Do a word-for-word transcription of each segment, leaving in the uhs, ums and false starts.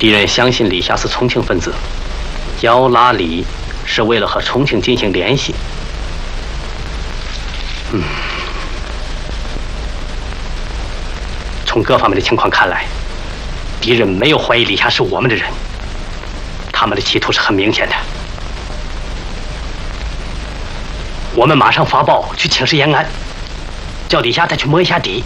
敌人相信李霞是重庆分子，要拉李是为了和重庆进行联系。嗯，从各方面的情况看来，敌人没有怀疑李霞是我们的人，他们的企图是很明显的。我们马上发报去请示延安，叫李霞再去摸一下底。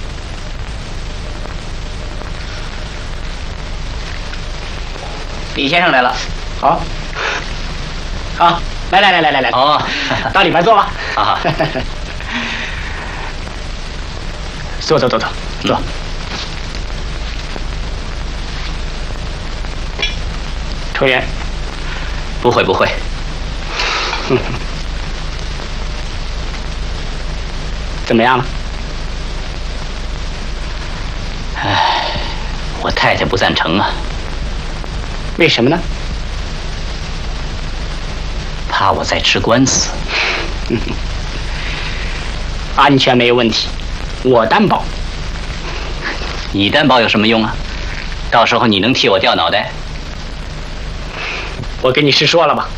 李先生来了，好，好，来来来来来来， 哦， 到里边坐吧。 啊， 坐坐坐坐坐。抽烟？ 不会不会。 怎么样了？ 唉，我太太不赞成啊。 为什么呢？ 怕我再吃官司。 安全没有问题，我担保。 你担保有什么用啊？到时候你能替我掉脑袋？ 我跟你实说了吧。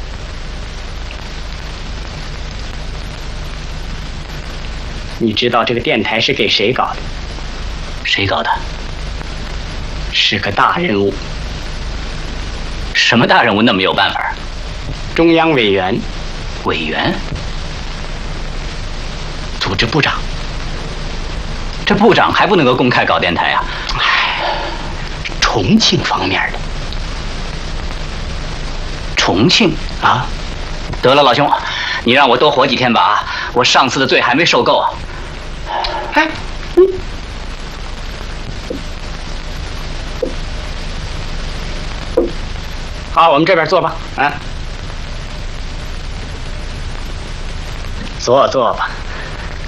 你知道这个电台是给谁搞的？ 谁搞的？ 是个大人物。 什么大人物那么有办法？ 中央委员。 委员？ 组织部长。 这部长还不能够公开搞电台啊？ 唉，重庆方面的。 重庆啊？ 得了，老兄，你让我多活几天吧，我上次的罪还没受够。 哎，嗯。好，我们这边坐吧，啊，坐坐吧。